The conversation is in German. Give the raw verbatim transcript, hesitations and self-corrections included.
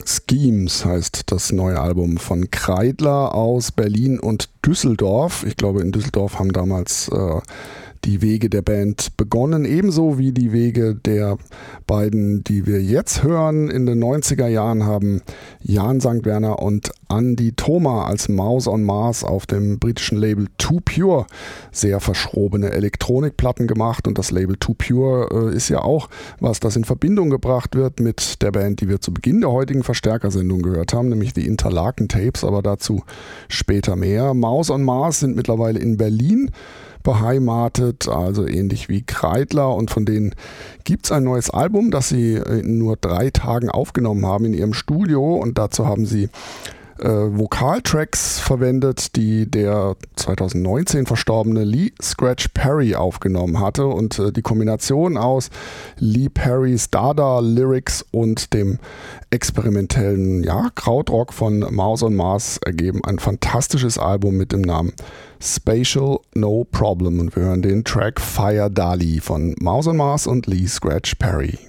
Schemes heißt das neue Album von Kreidler aus Berlin und Düsseldorf. Ich glaube, in Düsseldorf haben damals äh, die Wege der Band begonnen, ebenso wie die Wege der beiden, die wir jetzt hören. In den neunziger Jahren haben Jan Sankt Werner und Andy Thoma als Mouse on Mars auf dem britischen Label Too Pure sehr verschrobene Elektronikplatten gemacht, und das Label Too Pure äh, ist ja auch was, das in Verbindung gebracht wird mit der Band, die wir zu Beginn der heutigen Verstärkersendung gehört haben, nämlich die Interlaken Tapes, aber dazu später mehr. Mouse on Mars sind mittlerweile in Berlin beheimatet, also ähnlich wie Kreidler, und von denen gibt es ein neues Album, das sie in nur drei Tagen aufgenommen haben in ihrem Studio, und dazu haben sie äh, Vokaltracks verwendet, die der zweitausendneunzehn verstorbene Lee Scratch Perry aufgenommen hatte, und äh, die Kombination aus Lee Perrys Dada-Lyrics und dem experimentellen ja, Krautrock von Mouse on Mars ergeben ein fantastisches Album mit dem Namen Spatial No Problem, und wir hören den Track Fire Dali von Mouse on Mars und Lee Scratch Perry.